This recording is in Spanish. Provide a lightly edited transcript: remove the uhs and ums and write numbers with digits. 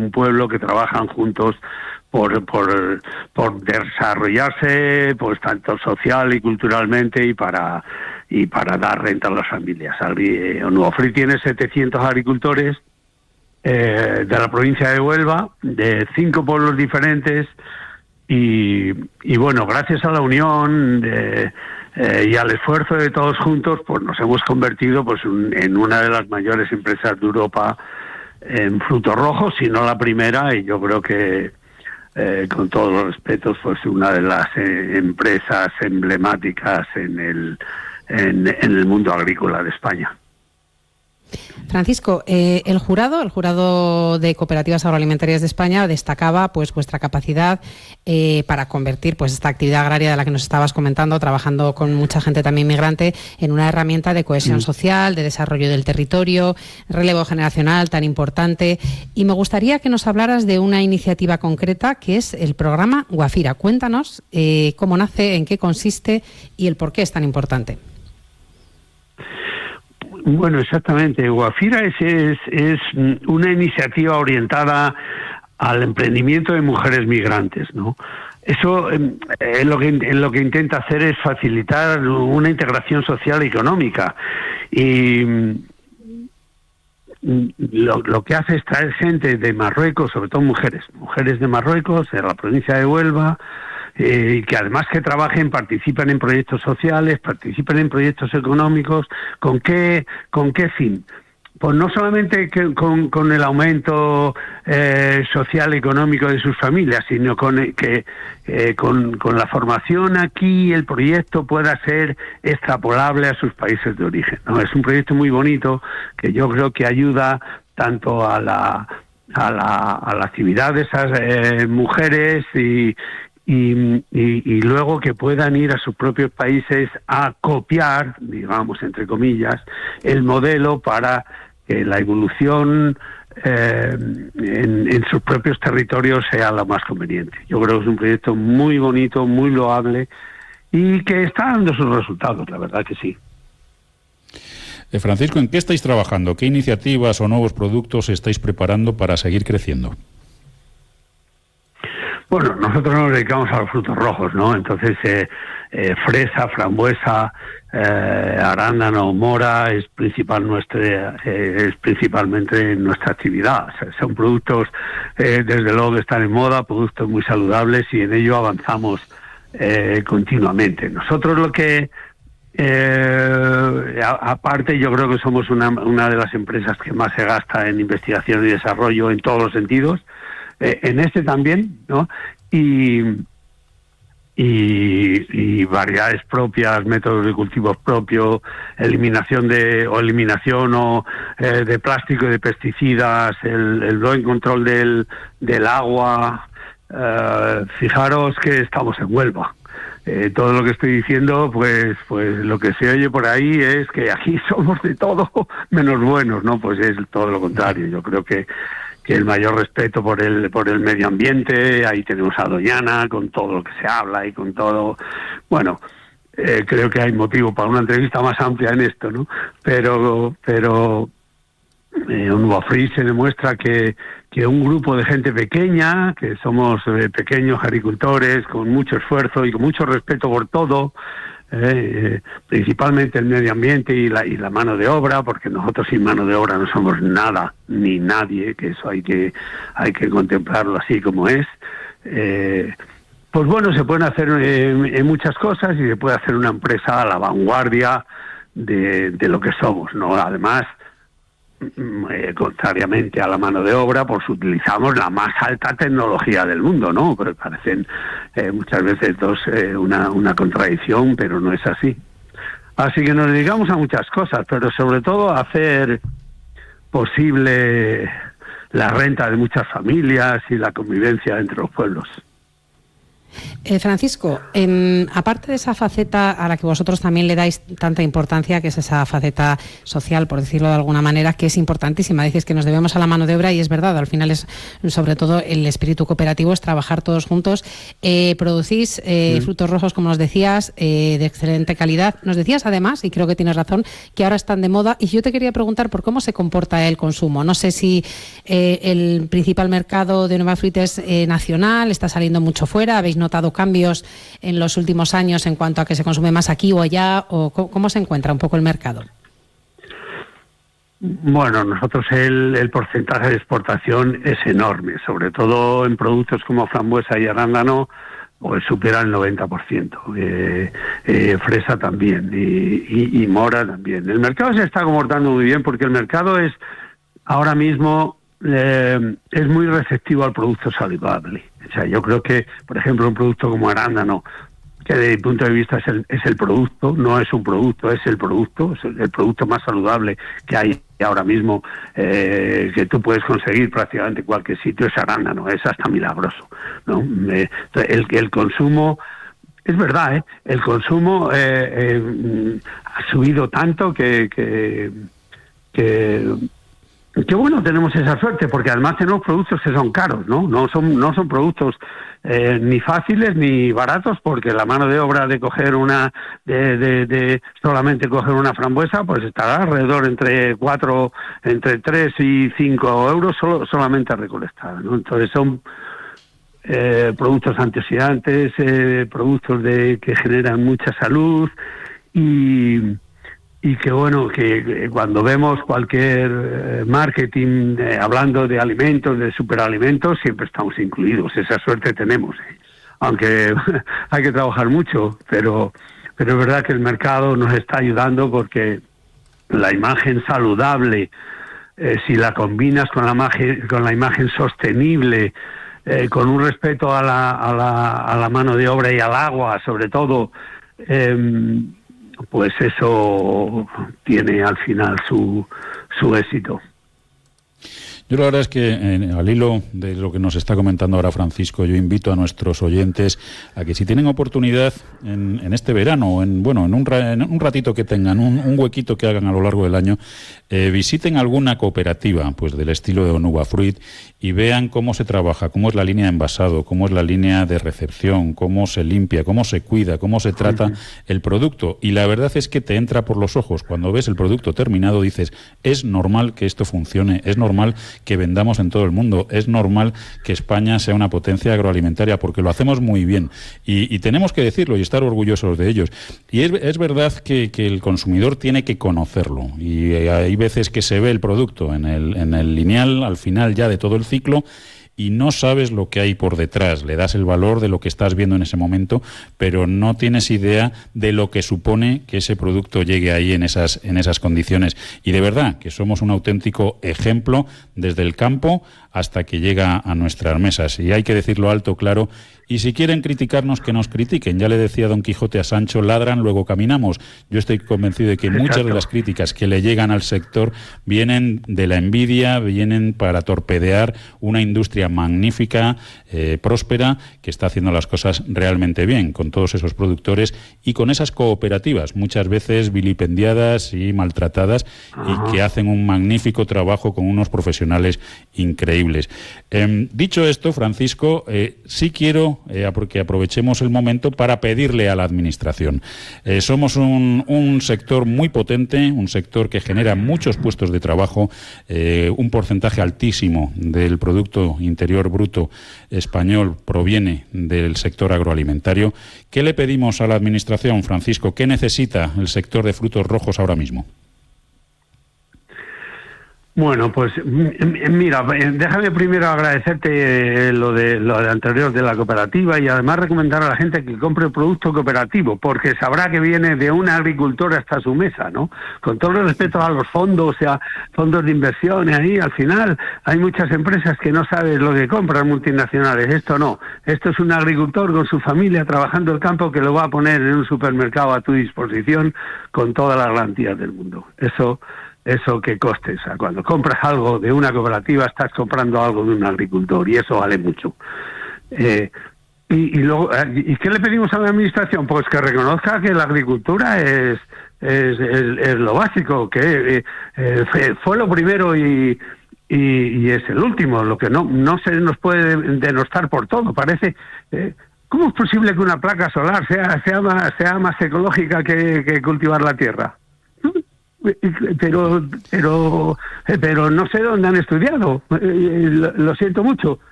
un pueblo que trabajan juntos por desarrollarse, pues tanto social y culturalmente y para dar renta a las familias. Nuevo Fri tiene 700 agricultores de la provincia de Huelva, de 5 pueblos diferentes, y bueno, gracias a la unión y al esfuerzo de todos juntos, pues nos hemos convertido pues en una de las mayores empresas de Europa en frutos rojos, si no la primera, y yo creo que con todos los respetos, pues una de las empresas emblemáticas en el mundo agrícola de España. Francisco, el jurado de Cooperativas Agroalimentarias de España destacaba pues vuestra capacidad para convertir pues esta actividad agraria de la que nos estabas comentando, trabajando con mucha gente también migrante, en una herramienta de cohesión social, de desarrollo del territorio, relevo generacional tan importante. Y me gustaría que nos hablaras de una iniciativa concreta que es el programa Guafira. Cuéntanos cómo nace, en qué consiste y el por qué es tan importante. Bueno, exactamente. Guafira es una iniciativa orientada al emprendimiento de mujeres migrantes, ¿no? Eso lo que intenta hacer es facilitar una integración social y económica. Y lo que hace es traer gente de Marruecos, sobre todo mujeres de Marruecos, de la provincia de Huelva, que además que trabajen, participan en proyectos sociales, participan en proyectos económicos. ¿Con qué fin? Pues no solamente con el aumento social y económico de sus familias, sino con la formación aquí el proyecto pueda ser extrapolable a sus países de origen, ¿no? Es un proyecto muy bonito que yo creo que ayuda tanto a la actividad de esas mujeres y luego que puedan ir a sus propios países a copiar, digamos, entre comillas, el modelo para que la evolución en sus propios territorios sea la más conveniente. Yo creo que es un proyecto muy bonito, muy loable y que está dando sus resultados, la verdad que sí. Francisco, ¿en qué estáis trabajando? ¿Qué iniciativas o nuevos productos estáis preparando para seguir creciendo? Bueno, nosotros nos dedicamos a los frutos rojos, ¿no? Entonces, fresa, frambuesa, arándano, mora es principalmente nuestra actividad. O sea, son productos, desde luego, que están en moda, productos muy saludables y en ello avanzamos continuamente. Nosotros lo que aparte, yo creo que somos una de las empresas que más se gasta en investigación y desarrollo en todos los sentidos. En este también, ¿no? Y variedades propias, métodos de cultivos propios, eliminación de plástico y de pesticidas, el buen control del agua. Fijaros que estamos en Huelva. Todo lo que estoy diciendo, pues lo que se oye por ahí es que aquí somos de todo menos buenos, ¿no? Pues es todo lo contrario. Yo creo que el mayor respeto por el medio ambiente, ahí tenemos a Doñana con todo lo que se habla y con todo. Bueno, creo que hay motivo para una entrevista más amplia en esto, ¿no? Pero en Nuevo Fri se demuestra que un grupo de gente pequeña, que somos pequeños agricultores con mucho esfuerzo y con mucho respeto por todo, principalmente el medio ambiente y la mano de obra, porque nosotros sin mano de obra no somos nada ni nadie, que eso hay que contemplarlo así como es. Pues bueno, se pueden hacer en muchas cosas y se puede hacer una empresa a la vanguardia de lo que somos, ¿no? Además, contrariamente a la mano de obra, pues utilizamos la más alta tecnología del mundo, ¿no? Pero parecen muchas veces una contradicción, pero no es así. Así que nos dedicamos a muchas cosas, pero sobre todo a hacer posible la renta de muchas familias y la convivencia entre los pueblos. Francisco, aparte de esa faceta a la que vosotros también le dais tanta importancia, que es esa faceta social, por decirlo de alguna manera, que es importantísima, dices que nos debemos a la mano de obra y es verdad, al final es sobre todo el espíritu cooperativo, es trabajar todos juntos. Producís frutos rojos, como nos decías, de excelente calidad. Nos decías además, y creo que tienes razón, que ahora están de moda, y yo te quería preguntar por cómo se comporta el consumo. No sé si el principal mercado de Nova Fruit es nacional, está saliendo mucho fuera, habéis notado cambios en los últimos años en cuanto a que se consume más aquí o allá, o cómo se encuentra un poco el mercado. Bueno, nosotros el porcentaje de exportación es enorme, sobre todo en productos como frambuesa y arándano, pues supera el 90%, fresa también y mora también. El mercado se está comportando muy bien porque el mercado es ahora mismo es muy receptivo al producto saludable. O sea, yo creo que, por ejemplo, un producto como arándano, que desde mi punto de vista es el producto, no es un producto, es el producto más saludable que hay ahora mismo, que tú puedes conseguir prácticamente en cualquier sitio, es arándano, es hasta milagroso, ¿no? El consumo, es verdad, el consumo ha subido tanto que bueno, tenemos esa suerte, porque además tenemos productos que son caros, ¿no? No son productos ni fáciles ni baratos, porque la mano de obra de coger solamente coger una frambuesa, pues estará alrededor entre 3 y 5 euros solamente recolectada, ¿no? Entonces son productos antioxidantes, productos que generan mucha salud y que bueno, que cuando vemos cualquier marketing hablando de alimentos, de superalimentos, siempre estamos incluidos. Esa suerte tenemos, aunque hay que trabajar mucho, pero es verdad que el mercado nos está ayudando porque la imagen saludable, si la combinas con la imagen sostenible, con un respeto a la mano de obra y al agua, sobre todo, pues eso tiene al final su éxito. Yo la verdad es que al hilo de lo que nos está comentando ahora Francisco, yo invito a nuestros oyentes a que si tienen oportunidad en este verano, en un ratito que tengan, un huequito que hagan a lo largo del año, visiten alguna cooperativa pues del estilo de Nova Fruit y vean cómo se trabaja, cómo es la línea de envasado, cómo es la línea de recepción, cómo se limpia, cómo se cuida, cómo se trata el producto. Y la verdad es que te entra por los ojos. Cuando ves el producto terminado dices, es normal que esto funcione, es normal que vendamos en todo el mundo, es normal que España sea una potencia agroalimentaria, porque lo hacemos muy bien. Y tenemos que decirlo y estar orgullosos de ellos. Y es verdad que el consumidor tiene que conocerlo. Y hay veces que se ve el producto en el lineal, al final ya de todo el ciclo, y no sabes lo que hay por detrás. Le das el valor de lo que estás viendo en ese momento, pero no tienes idea de lo que supone que ese producto llegue ahí en esas condiciones. Y de verdad que somos un auténtico ejemplo desde el campo hasta que llega a nuestras mesas. Y hay que decirlo alto, claro. Y si quieren criticarnos, que nos critiquen. Ya le decía Don Quijote a Sancho, ladran, luego caminamos. Yo estoy convencido de que muchas de las críticas que le llegan al sector vienen de la envidia, vienen para torpedear una industria magnífica, próspera, que está haciendo las cosas realmente bien, con todos esos productores y con esas cooperativas, muchas veces vilipendiadas y maltratadas, y que hacen un magnífico trabajo con unos profesionales increíbles. Dicho esto, Francisco, sí quiero que aprovechemos el momento para pedirle a la Administración. Somos un sector muy potente, un sector que genera muchos puestos de trabajo, un porcentaje altísimo del Producto Interior Bruto español proviene del sector agroalimentario. ¿Qué le pedimos a la Administración, Francisco? ¿Qué necesita el sector de frutos rojos ahora mismo? Bueno, pues mira, déjame primero agradecerte lo de anterior de la cooperativa y además recomendar a la gente que compre producto cooperativo, porque sabrá que viene de un agricultor hasta su mesa, ¿no? Con todo el respeto a los fondos, o sea, fondos de inversión, ahí al final hay muchas empresas que no sabes lo que compran, multinacionales. Esto no, esto es un agricultor con su familia trabajando el campo que lo va a poner en un supermercado a tu disposición con todas las garantías del mundo. Eso que coste, o sea, cuando compras algo de una cooperativa estás comprando algo de un agricultor y eso vale mucho. Y Y luego, ¿y qué le pedimos a la administración? Pues que reconozca que la agricultura es lo básico, que fue lo primero y es el último. Lo que no se nos puede denostar por todo. Parece, ¿cómo es posible que una placa solar sea más ecológica que cultivar la tierra? Pero no sé dónde han estudiado. Lo siento mucho.